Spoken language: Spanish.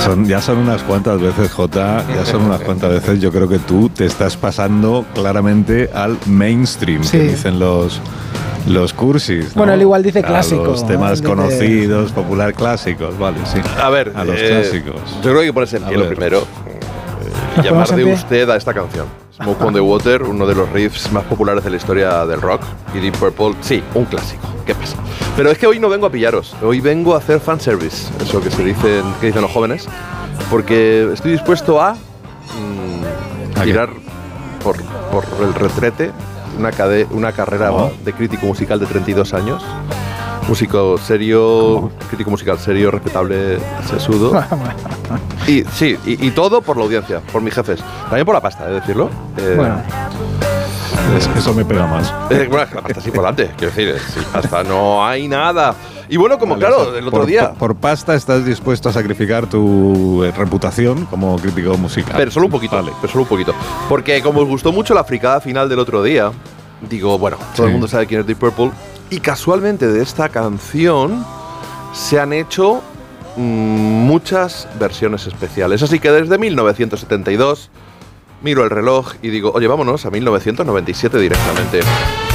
Ya son unas cuantas veces, Jota, ya son unas cuantas veces. Yo creo que tú te estás pasando claramente al mainstream, Sí. que dicen los cursis, ¿no? Bueno, él igual dice clásico, A los temas ¿no? conocidos, popular clásicos, vale, sí. A ver, a los clásicos. yo creo que hay que ponerse en pie lo primero. Llamar ponemos en de pie? usted a esta canción. Smoke on the Water, uno de los riffs más populares de la historia del rock. Y Deep Purple, sí, un clásico. ¿Qué pasa? Pero es que hoy no vengo a pillaros. Hoy vengo a hacer fanservice. Eso que dicen los jóvenes. Porque estoy dispuesto a tirar por el retrete una carrera de crítico musical de 32 años. Músico serio, crítico musical serio, respetable, sesudo. Y sí, y todo por la audiencia, por mis jefes. También por la pasta, decirlo. Bueno. Eso me pega más. Bueno, la pasta es importante, quiero decir, sin pasta no hay nada. Y bueno, como Vale, claro, el otro día... Por pasta estás dispuesto a sacrificar tu reputación como crítico musical. Pero solo un poquito, Vale. pero solo un poquito. Porque como os gustó mucho la fricada final del otro día, digo, bueno, todo el mundo sabe quién es Deep Purple. Y casualmente de esta canción se han hecho muchas versiones especiales. Así que desde 1972 miro el reloj y digo, oye, vámonos a 1997 directamente.